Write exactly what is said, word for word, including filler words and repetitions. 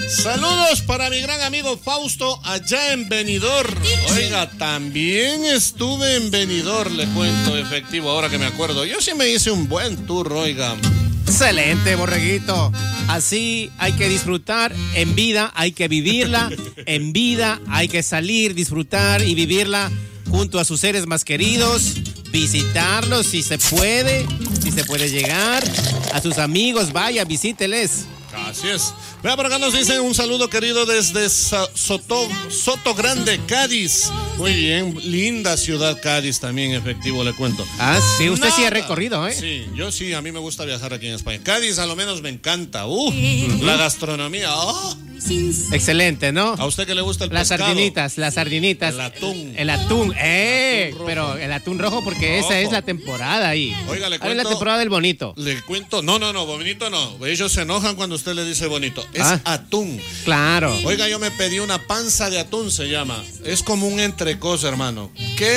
Saludos para mi gran amigo Fausto allá en Benidorm. Oiga, también estuve en Benidorm, le cuento, efectivo, ahora que me acuerdo. Yo sí me hice un buen tour, oiga. Excelente, borreguito. Así hay que disfrutar en vida, hay que vivirla. En vida hay que salir, disfrutar y vivirla junto a sus seres más queridos. Visitarlos si se puede, si se puede llegar. A sus amigos, vaya, visíteles. Así es. Vea, por acá nos dicen un saludo querido desde Soto, Soto Grande, Cádiz. Muy bien, linda ciudad Cádiz también, efectivo, le cuento. Ah, sí, usted Nada. sí ha recorrido, ¿eh? Sí, yo sí, a mí me gusta viajar aquí en España. Cádiz a lo menos me encanta. Uh, la gastronomía. Oh. Excelente, ¿no? ¿A usted que le gusta el Las pescado? sardinitas, las sardinitas. El atún. El atún, eh. Atún rojo. Pero el atún rojo porque Rojo. esa es la temporada ahí. Oiga, le Ahora es la cuento- temporada del bonito. Le cuento, no, no, no, bonito no. Ellos se enojan cuando usted le dice bonito. Es Ah. atún. Claro. Oiga, yo me pedí una panza de atún, se llama. Es como un entrecos, hermano. ¿Qué